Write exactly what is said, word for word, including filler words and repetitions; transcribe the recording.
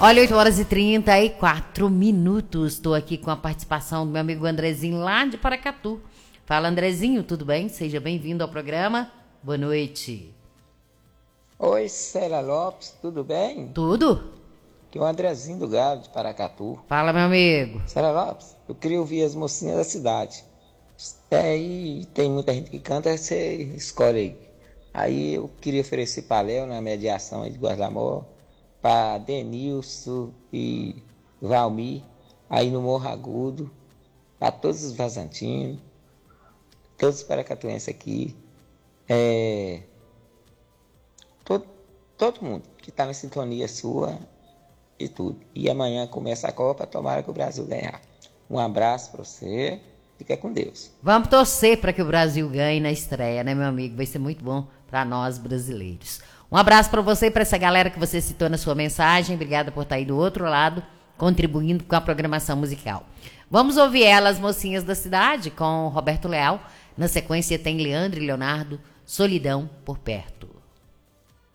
Olha, oito horas e trinta e quatro minutos. Estou aqui com a participação do meu amigo Andrezinho lá de Paracatu. Fala, Andrezinho, tudo bem? Seja bem-vindo ao programa. Boa noite. Oi, Célia Lopes, tudo bem? Tudo? Aqui é o Andrezinho do Galo de Paracatu. Fala, meu amigo. Célia Lopes, eu queria ouvir as mocinhas da cidade. Aí tem muita gente que canta, você escolhe aí. Aí eu queria oferecer para Léo na mediação aí de Guarda-Amor, para Denilson e Valmir, aí no Morro Agudo, para todos os vazantinos, todos os paracatuenses aqui, é, todo, todo mundo que está na sintonia sua e tudo. E amanhã começa a Copa, tomara que o Brasil ganhar. Um abraço para você, fica com Deus. Vamos torcer para que o Brasil ganhe na estreia, né, meu amigo? Vai ser muito bom para nós brasileiros. Um abraço para você e para essa galera que você citou na sua mensagem. Obrigada por estar aí do outro lado, contribuindo com a programação musical. Vamos ouvir elas, mocinhas da cidade, com Roberto Leal. Na sequência tem Leandro e Leonardo, Solidão por Perto.